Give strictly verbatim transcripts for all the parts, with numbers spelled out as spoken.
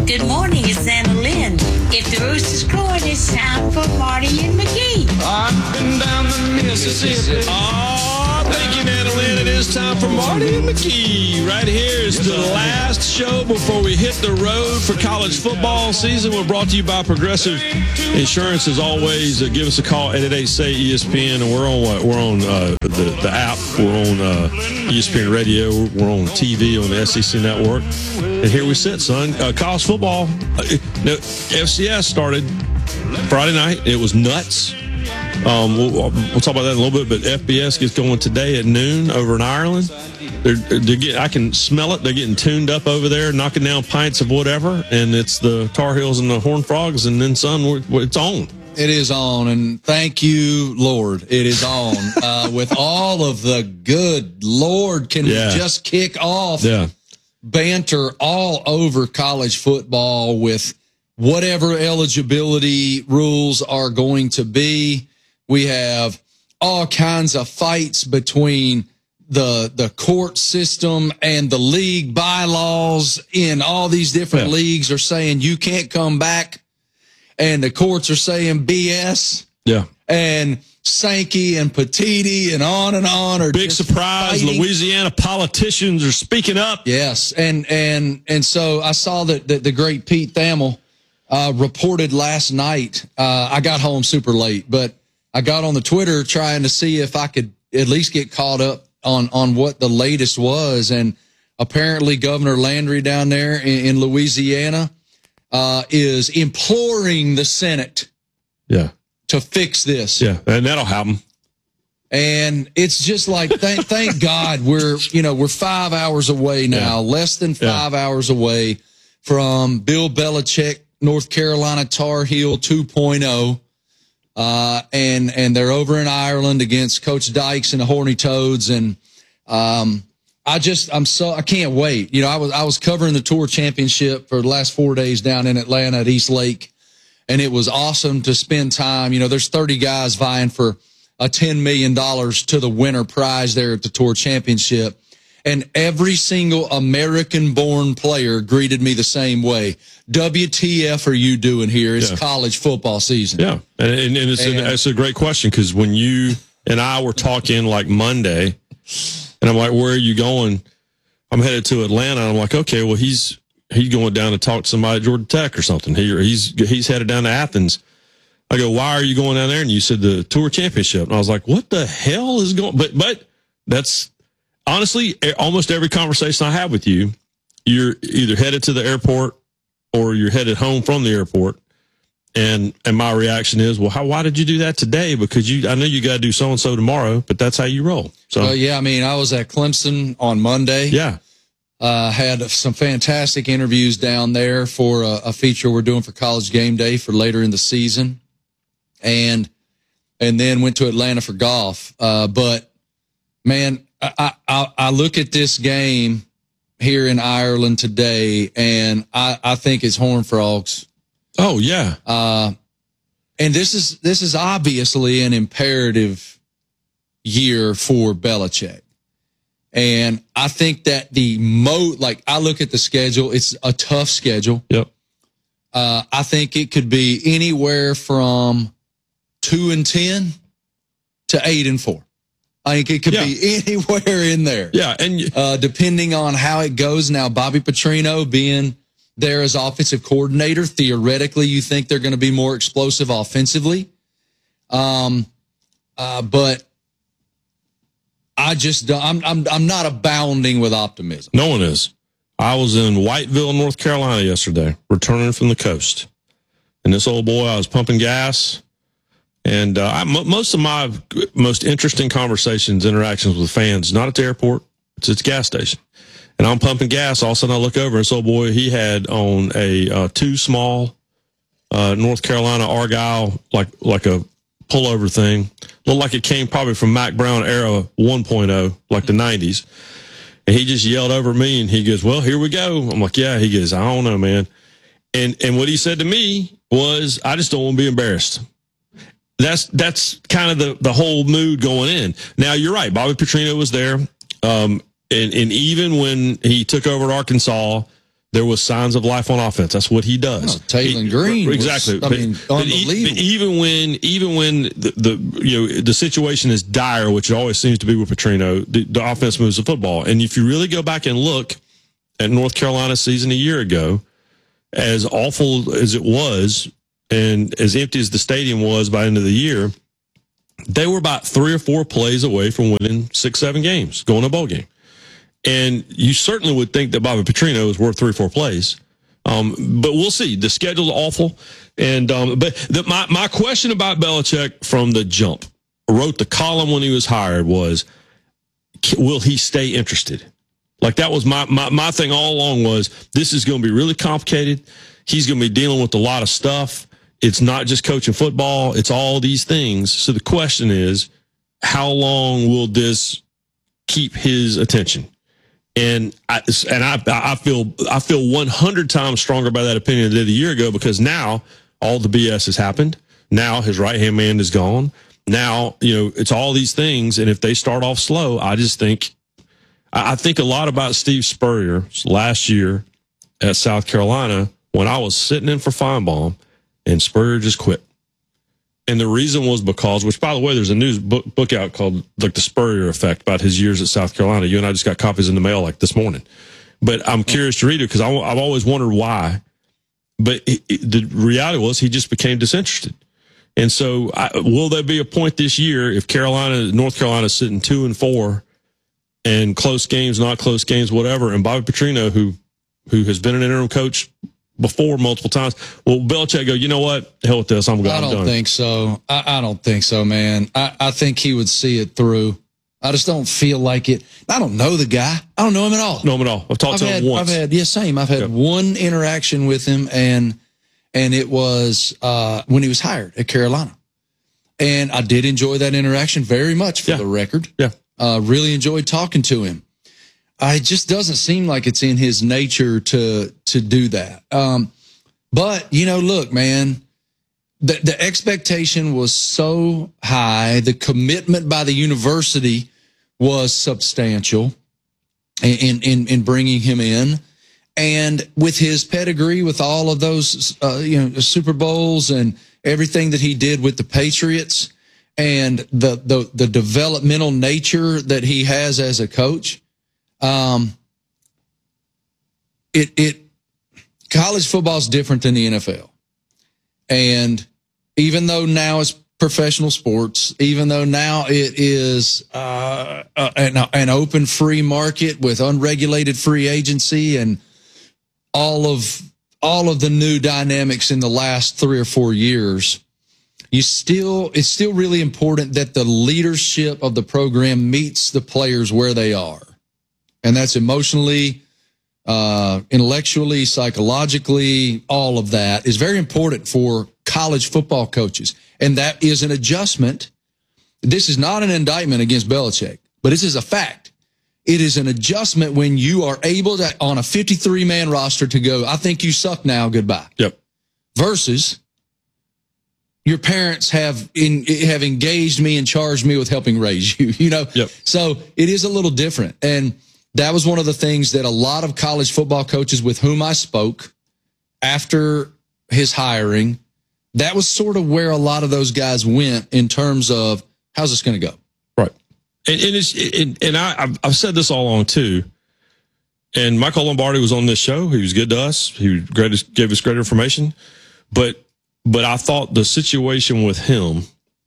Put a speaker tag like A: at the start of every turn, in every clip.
A: Good morning, it's Anna Lynn. If the rooster's crowing, it's time for Marty and McGee.
B: I've been down the Mississippi.
C: Oh, thank you, Anna Lynn. It is time for Marty and McGee. Right here is the last show before we hit the road for college football season. We're brought to you by Progressive Insurance. As always, uh, give us a call at eight eight say E S P N. And we're on what? We're on uh, the, the app. We're on uh, E S P N Radio. We're on T V on the S E C Network. And here we sit, son. Uh, college football. Uh, no, F C S started Friday night. It was nuts. Um, we'll, we'll talk about that in a little bit, but F B S gets going today at noon over in Ireland. They're, they're get, I can smell it. They're getting tuned up over there, knocking down pints of whatever, and it's the Tar Heels and the Horned Frogs, and then, son, we're, it's on.
D: It is on, and thank you, Lord. It is on. uh, with all of the good Lord, can
C: Yeah.
D: we just kick off
C: Yeah.
D: banter all over college football with whatever eligibility rules are going to be. We have all kinds of fights between the the court system and the league bylaws in all these different
C: Yeah.
D: leagues are saying you can't come back, and the courts are saying B S.
C: Yeah.
D: And Sankey and Petiti and on and on are
C: Big
D: just
C: surprise.
D: fighting.
C: Louisiana politicians are speaking up.
D: Yes, and and and so I saw that, that the great Pete Thamel uh, reported last night. Uh, I got home super late, but I got on the Twitter trying to see if I could at least get caught up on, on what the latest was. And apparently Governor Landry down there in, in Louisiana uh, is imploring the Senate
C: Yeah.
D: to fix this.
C: Yeah. And that'll happen.
D: And it's just like, thank, thank God we're, you know, we're five hours away now,
C: Yeah.
D: less than five yeah. hours away from Bill Belichick, North Carolina Tar Heel two point oh. Uh, and, and they're over in Ireland against Coach Dykes and the Horny Toads. And, um, I just, I'm so, I can't wait. You know, I was, I was covering the tour championship for the last four days down in Atlanta at East Lake. And it was awesome to spend time. You know, there's thirty guys vying for a ten million dollars to the winner prize there at the tour championship. And every single American-born player greeted me the same way. W T F are you doing here? It's
C: yeah.
D: college football season.
C: Yeah, and, and, and, it's, and it's a great question because when you and I were talking like Monday, and I'm like, where are you going? I'm headed to Atlanta. I'm like, okay, well, he's he's going down to talk to somebody at Georgia Tech or something. He, he's he's headed down to Athens. I go, why are you going down there? And you said the tour championship. And I was like, what the hell is going? But but that's honestly almost every conversation I have with you, you're either headed to the airport or you're headed home from the airport. And and my reaction is, well, how why did you do that today? Because you I know you got to do so and so tomorrow, but that's how you roll. So
D: well, yeah, I mean, I was at Clemson on Monday.
C: Yeah.
D: Uh, had some fantastic interviews down there for a, a feature we're doing for College Game Day for later in the season. And, and then went to Atlanta for golf. Uh, but man, I, I, I look at this game here in Ireland today and I, I think it's Horned Frogs.
C: Oh yeah.
D: Uh, and this is, this is obviously an imperative year for Belichick. And I think that the mo, like I look at the schedule, it's a tough schedule.
C: Yep.
D: Uh, I think it could be anywhere from two and ten to eight and four. I think it could
C: yeah.
D: be anywhere in there.
C: Yeah, and
D: uh, depending on how it goes. Now, Bobby Petrino being there as offensive coordinator, theoretically, you think they're going to be more explosive offensively. Um, uh, but I just don't, I'm I'm I'm not abounding with optimism.
C: No one is. I was in Whiteville, North Carolina yesterday, returning from the coast, and this old boy, I was pumping gas. And uh, I, m- most of my most interesting conversations, interactions with fans, not at the airport, it's at the gas station. And I'm pumping gas. All of a sudden, I look over, and this old boy, he had on a uh, too small uh, North Carolina Argyle, like like a pullover thing. Looked like it came probably from Mac Brown era one point oh, like the nineties. And he just yelled over me, and he goes, well, here we go. I'm like, yeah. He goes, I don't know, man. And and what he said to me was, I just don't want to be embarrassed. That's that's kind of the, the whole mood going in. Now, you're right. Bobby Petrino was there. Um, and, and even when he took over at Arkansas, there was signs of life on offense. That's what he does.
D: Oh, Taylor
C: He-
D: Green,
C: exactly.
D: Was, I
C: But-
D: mean,
C: but e-
D: unbelievable.
C: but even when, even when the, the you know the situation is dire, which it always seems to be with Petrino, the, the offense moves the football. And if you really go back and look at North Carolina's season a year ago, as awful as it was, and as empty as the stadium was by the end of the year, they were about three or four plays away from winning six, seven games, going to a bowl game. And you certainly would think that Bobby Petrino is worth three or four plays. Um, but we'll see. The schedule's awful. And, um, but the, my, my question about Belichick from the jump, wrote the column when he was hired, was, will he stay interested? Like, that was my, my, my thing all along, was this is going to be really complicated. He's going to be dealing with a lot of stuff. It's not just coaching football. It's all these things. So the question is, how long will this keep his attention? And I, and I, I feel, I feel one hundred times stronger by that opinion than I did a year ago, because now all the B S has happened. Now his right-hand man is gone. Now, you know, it's all these things. And if they start off slow, I just think, I think a lot about Steve Spurrier last year at South Carolina when I was sitting in for Feinbaum and Spurrier just quit. And the reason was because, which by the way, there's a news book, book out called like The Spurrier Effect about his years at South Carolina. You and I just got copies in the mail like this morning. But I'm curious to read it because I've always wondered why. But it, it, the reality was he just became disinterested. And so I, will there be a point this year if Carolina, North Carolina is sitting two and four and close games, not close games, whatever, and Bobby Petrino, who who has been an interim coach before multiple times, will Belichick go, you know what, hell with this, I'm going.
D: I don't
C: I'm done.
D: think so. I, I don't think so, man. I, I think he would see it through. I just don't feel like it. I don't know the guy. I don't know him at all.
C: No, him at all. I've talked
D: I've
C: to
D: had,
C: him once.
D: I've had, yeah, same. I've had
C: Yep.
D: one interaction with him, and and it was uh, when he was hired at Carolina. And I did enjoy that interaction very much, for
C: Yeah.
D: the record.
C: Yeah.
D: Uh, really enjoyed talking to him. Uh, it just doesn't seem like it's in his nature to to do that. Um, but, you know, look, man, the, the expectation was so high. The commitment by the university was substantial in, in, in bringing him in. And with his pedigree, with all of those, uh, you know, Super Bowls and everything that he did with the Patriots, and the, the, the developmental nature that he has as a coach, um, it, it, college football is different than the N F L. And even though now it's professional sports, even though now it is uh, uh, an, an open free market with unregulated free agency and all of all of the new dynamics in the last three or four years, you still it's still really important that the leadership of the program meets the players where they are, and that's emotionally, uh, intellectually, psychologically. All of that is very important for college football coaches, and that is an adjustment. This is not an indictment against Belichick, but this is a fact. It is an adjustment when you are able to, on a fifty-three man roster, to go, I think you suck now, goodbye.
C: Yep.
D: Versus your parents have in, have engaged me and charged me with helping raise you, you know?
C: Yep.
D: So it is a little different. And that was one of the things that a lot of college football coaches with whom I spoke after his hiring, that was sort of where a lot of those guys went in terms of, how's this going to go?
C: Right. And, and, it's, and, and I, I've- I've said this all along too. And Michael Lombardi was on this show. He was good to us. He great, gave us great information. But, but I thought the situation with him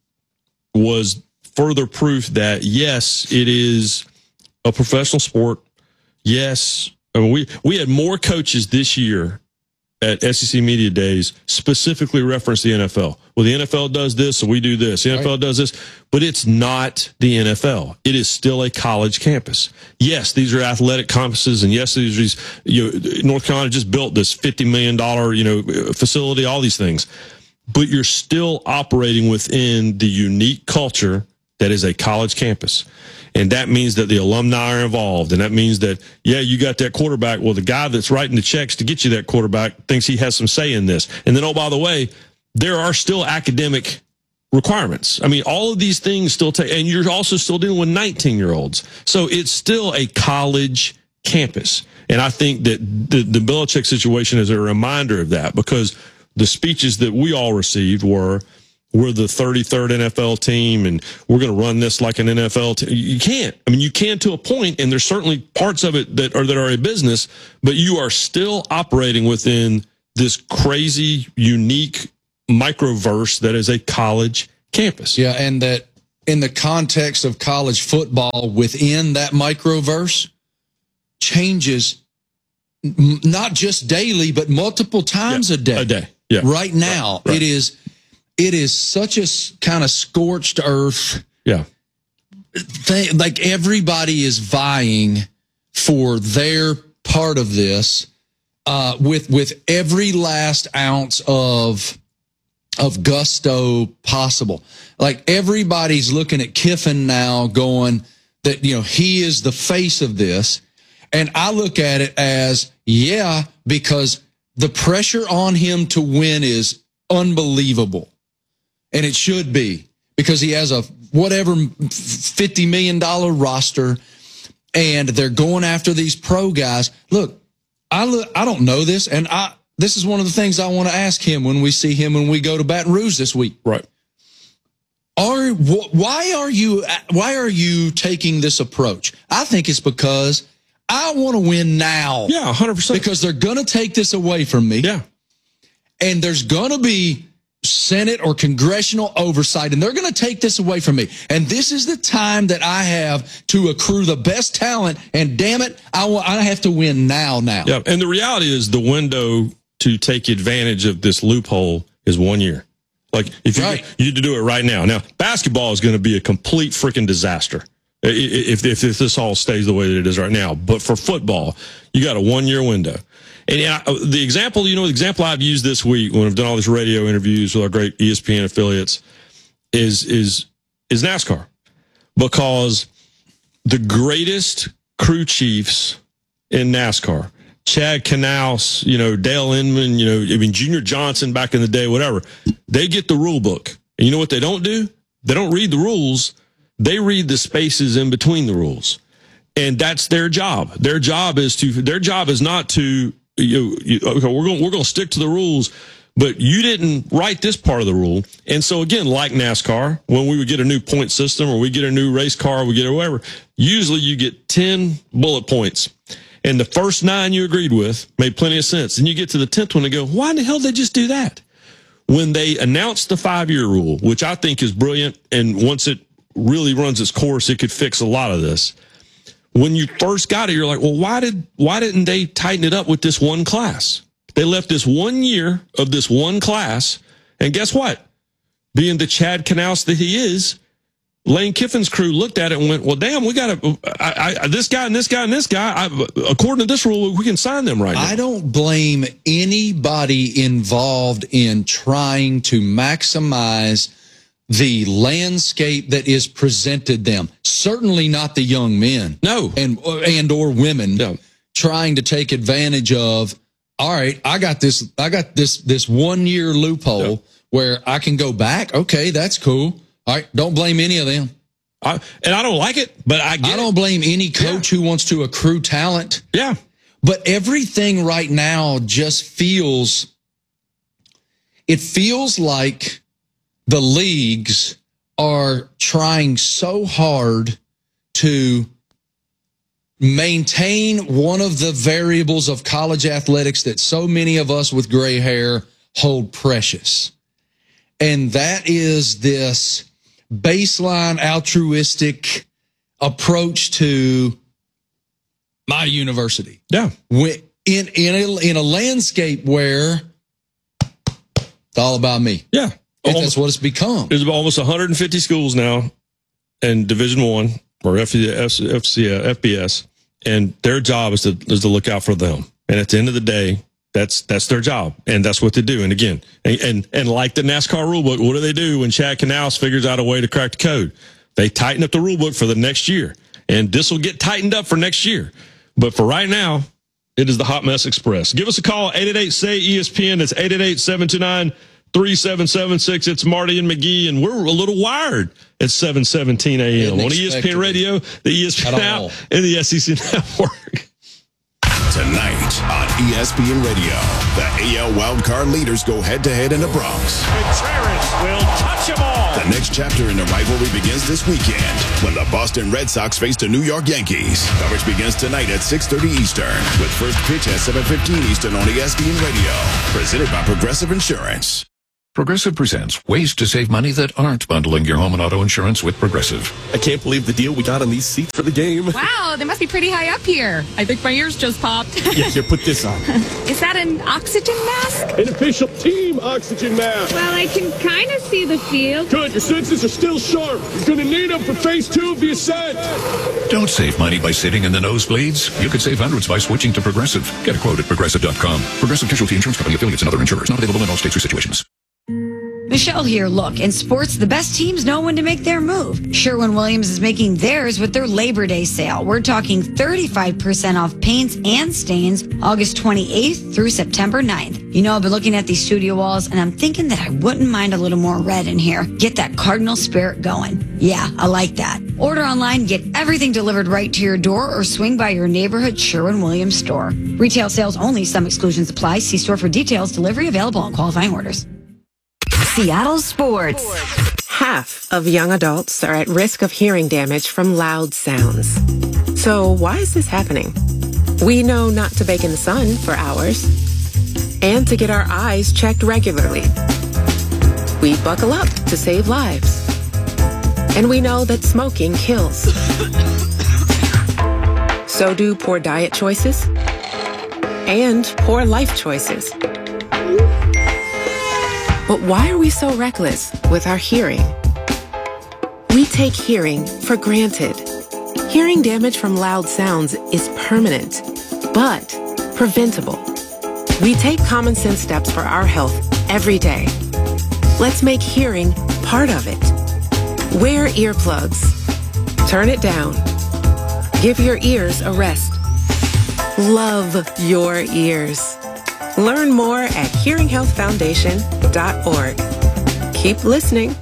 C: was further proof that, yes, it is a professional sport. Yes. I mean, we, we had more coaches this year at S E C Media Days specifically reference the N F L. Well, the N F L does this, so we do this. The N F L does this, but it's not the N F L. It is still a college campus. Yes, these are athletic campuses, and yes, these are these, you know, North Carolina just built this fifty million dollars, you know, facility, all these things. But you're still operating within the unique culture that is a college campus. And that means that the alumni are involved. And that means that, yeah, you got that quarterback. Well, the guy that's writing the checks to get you that quarterback thinks he has some say in this. And then, oh, by the way, there are still academic requirements. I mean, all of these things still take, and you're also still dealing with nineteen year olds. So it's still a college campus. And I think that the, the Belichick situation is a reminder of that, because the speeches that we all received were, we're the thirty-third N F L team and we're going to run this like an N F L team. You can't. I mean, you can to a point, and there's certainly parts of it that are, that are a business, but you are still operating within this crazy, unique microverse that is a college campus.
D: Yeah, and that in the context of college football, within that microverse, changes m- not just daily, but multiple times
C: Yeah,
D: a day.
C: A day. Yeah.
D: Right now,
C: Right, right.
D: it is it is such a s- kind of scorched earth
C: Yeah.
D: thing. Like everybody is vying for their part of this, uh, with with every last ounce of of gusto possible. Like everybody's looking at Kiffin now, going that, you know, he is the face of this. And I look at it as, yeah, because the pressure on him to win is unbelievable. And it should be, because he has a whatever fifty million dollars roster, and they're going after these pro guys. Look, I look, I don't know this, and I this is one of the things I want to ask him when we see him when we go to Baton Rouge this week.
C: Right.
D: Are wh- why are you why are you taking this approach? I think it's because I want to win now.
C: Yeah, one hundred percent.
D: Because they're going to take this away from me.
C: Yeah.
D: And there's going to be Senate or congressional oversight, and they're going to take this away from me. And this is the time that I have to accrue the best talent. And damn it, I want, I have to win now, now.
C: Yeah. And the reality is the window to take advantage of this loophole is one year. Like if you,
D: Right.
C: you need to do it right now. Now, basketball is going to be a complete freaking disaster i- i- if, if, if this all stays the way that it is right now. But for football, you got a one year window. And I, the example, you know, the example I've used this week when I've done all these radio interviews with our great E S P N affiliates is, is, is NASCAR, because the greatest crew chiefs in NASCAR, Chad Knaus, you know, Dale Inman, you know, I mean, Junior Johnson back in the day, whatever, they get the rule book. And you know what they don't do? They don't read the rules. They read the spaces in between the rules. And that's their job. Their job is to, their job is not to, you, you okay, we're going, we're going to stick to the rules, but you didn't write this part of the rule. And so again, like NASCAR, when we would get a new point system or we get a new race car, we get whatever, usually you get ten bullet points. And the first nine you agreed with made plenty of sense. And you get to the tenth one and go, why in the hell did they just do that? When they announced the five-year rule, which I think is brilliant, and once it really runs its course, it could fix a lot of this. When you first got it, you're like, well, why did why didn't they tighten it up with this one class? They left this one year of this one class, and guess what? Being the Chad Knaus that he is, Lane Kiffin's crew looked at it and went, well, damn, we got to, I, I, this guy and this guy and this guy, I, according to this rule, we can sign them right now.
D: I don't blame anybody involved in trying to maximize the landscape that is presented them. Certainly not the young men.
C: No.
D: And, and or women
C: No.
D: trying to take advantage of, all right, I got this, I got this, this one year loophole
C: Yeah.
D: where I can go back. Okay, that's cool. All right, don't blame any of them.
C: I, and I don't like it, but I get
D: I don't blame any coach who wants to accrue talent.
C: it. Yeah.
D: But everything right now just feels, it feels like the leagues are trying so hard to maintain one of the variables of college athletics that so many of us with gray hair hold precious. And that is this baseline altruistic approach to my university.
C: Yeah.
D: When, in, in, a, in a landscape where it's all about me.
C: Yeah.
D: And that's what it's become.
C: There's almost one hundred fifty schools now in Division One or F C, F B S, and their job is to is to look out for them. And at the end of the day, that's that's their job, and that's what they do. And again, and and, and like the NASCAR rulebook, what do they do when Chad Knaus figures out a way to crack the code? They tighten up the rulebook for the next year, and this will get tightened up for next year. But for right now, it is the Hot Mess Express. Give us a call, eight eight eight, S A Y, E S P N. That's eight eight eight, seven two nine, three seven seven six. It's Marty and McGee, and we're a little wired at seven seventeen a.m. on E S P N Radio, the E S P N app, and the S E C Network.
E: Tonight on E S P N Radio, the A L wildcard leaders go head-to-head in the Bronx.
F: Contreras will touch them all.
E: The next chapter in the rivalry begins this weekend when the Boston Red Sox face the New York Yankees. Coverage begins tonight at six thirty Eastern with first pitch at seven fifteen Eastern on E S P N Radio. Presented by Progressive Insurance.
G: Progressive presents ways to save money that aren't bundling your home and auto insurance with Progressive.
H: I can't believe the deal we got on these seats for the game.
I: Wow, they must be pretty high up here. I think my ears just popped.
H: Yeah, here, put this on.
I: Is that an oxygen mask?
J: An official team oxygen mask.
I: Well, I can kind of see the field.
J: Good, your senses are still sharp. You're going to need them for phase two of the ascent.
G: Don't save money by sitting in the nosebleeds. You could save hundreds by switching to Progressive. Get a quote at progressive dot com. Progressive Casualty Insurance Company, affiliates, and other insurers. Not available in all states or situations.
K: Michelle here. Look, in sports, the best teams know when to make their move. Sherwin-Williams is making theirs with their Labor Day sale. We're talking thirty-five percent off paints and stains August twenty-eighth through September ninth. You know, I've been looking at these studio walls, and I'm thinking that I wouldn't mind a little more red in here. Get that Cardinal spirit going. Yeah, I like that. Order online, get everything delivered right to your door, or swing by your neighborhood Sherwin-Williams store. Retail sales only. Some exclusions apply. See store for details. Delivery available on qualifying orders.
L: Seattle Sports. Half of young adults are at risk of hearing damage from loud sounds. So why is this happening? We know not to bake in the sun for hours and to get our eyes checked regularly. We buckle up to save lives. And we know that smoking kills. So do poor diet choices and poor life choices. But why are we so reckless with our hearing? We take hearing for granted. Hearing damage from loud sounds is permanent, but preventable. We take common sense steps for our health every day. Let's make hearing part of it. Wear earplugs. Turn it down. Give your ears a rest. Love your ears. Learn more at hearing health foundation dot org. Keep listening.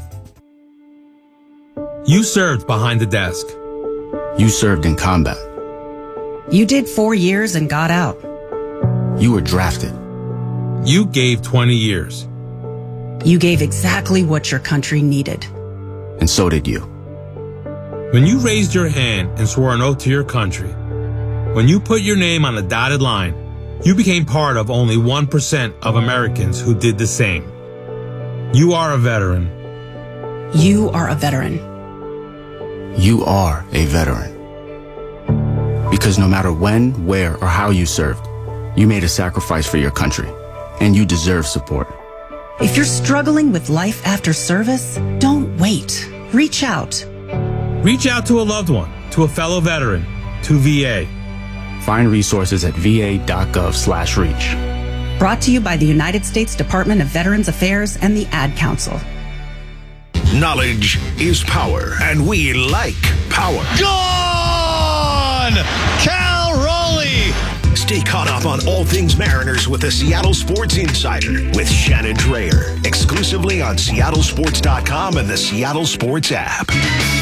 M: You served behind the desk.
N: You served in combat.
O: You did four years and got out.
N: You were drafted.
M: You gave twenty years.
O: You gave exactly what your country needed.
N: And so did you.
M: When you raised your hand and swore an oath to your country, when you put your name on a dotted line, you became part of only one percent of Americans who did the same. You are a veteran.
O: You are a veteran.
N: You are a veteran. Because no matter when, where, or how you served, you made a sacrifice for your country, and you deserve support.
O: If you're struggling with life after service, don't wait. Reach out.
M: Reach out to a loved one, to a fellow veteran, to V A.
N: Find resources at v a dot gov slash reach.
O: Brought to you by the United States Department of Veterans Affairs and the Ad Council.
E: Knowledge is power, and we like power.
F: Gone! Cal Raleigh!
E: Stay caught up on all things Mariners with the Seattle Sports Insider with Shannon Dreyer, exclusively on seattle sports dot com and the Seattle Sports app.